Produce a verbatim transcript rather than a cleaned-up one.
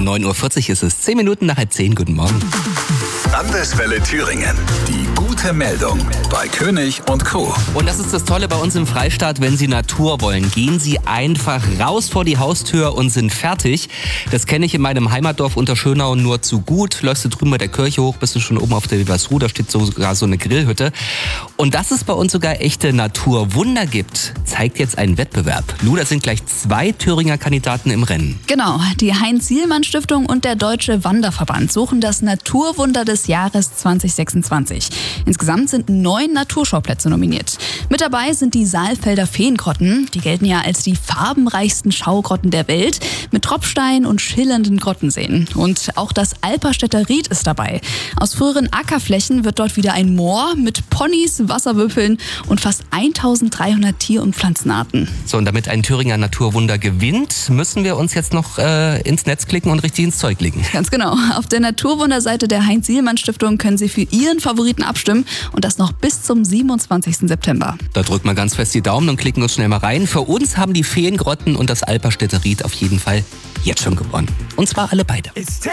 neun Uhr vierzig ist es, zehn Minuten nach halb zehn. Guten Morgen. Landeswelle Thüringen. Die gute Meldung bei König und Co. Und das ist das Tolle bei uns im Freistaat, wenn Sie Natur wollen. Gehen Sie einfach raus vor die Haustür und sind fertig. Das kenne ich in meinem Heimatdorf Unterschönau nur zu gut. Läufst du drüben bei der Kirche hoch, bist du schon oben auf der Wilversruh, da steht sogar so eine Grillhütte. Und dass es bei uns sogar echte Naturwunder gibt, zeigt jetzt ein Wettbewerb. Lu, da sind gleich zwei Thüringer Kandidaten im Rennen. Genau, die Heinz-Sielmann-Stiftung und der Deutsche Wanderverband suchen das Naturwunder des Jahres zwanzig sechsundzwanzig. Insgesamt sind neun Naturschauplätze nominiert. Mit dabei sind die Saalfelder Feengrotten. Die gelten ja als die farbenreichsten Schaugrotten der Welt mit Tropfstein und schillernden Grottenseen. Und auch das Alperstädter Ried ist dabei. Aus früheren Ackerflächen wird dort wieder ein Moor mit Ponys, Wasserwüppeln und fast eintausenddreihundert Tier- und Pflanzenarten. So, und damit ein Thüringer Naturwunder gewinnt, müssen wir uns jetzt noch äh, ins Netz klicken und richtig ins Zeug legen. Ganz genau. Auf der Naturwunderseite der Heinz-Sielmann-Stiftung können Sie für Ihren Favoriten abstimmen und das noch bis zum siebenundzwanzigsten September. Da drücken wir ganz fest die Daumen und klicken uns schnell mal rein. Für uns haben die Feengrotten und das Alperstädter Ried auf jeden Fall jetzt schon gewonnen. Und zwar alle beide.